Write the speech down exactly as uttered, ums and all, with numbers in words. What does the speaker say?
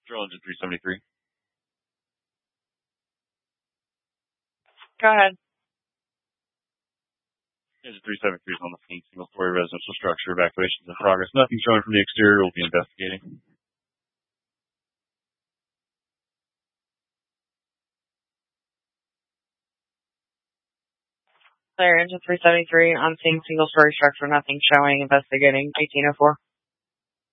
Drill engine three seventy-three. Go ahead. Engine three seventy-three is on the scene. Single-story residential structure. Evacuation is in progress. Nothing showing from the exterior. We'll be investigating. Clear, engine three seventy-three on scene, single-story structure, nothing showing, investigating, eighteen oh four.